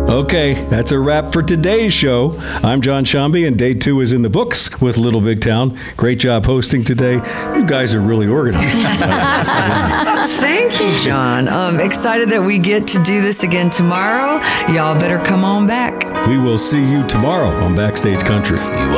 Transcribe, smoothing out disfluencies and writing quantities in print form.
Okay, that's a wrap for today's show. I'm John Shambi, and day 2 is in the books with Little Big Town. Great job hosting today. You guys are really organized. Thank you, John. I'm excited that we get to do this again tomorrow. Y'all better come on back. We will see you tomorrow on Backstage Country.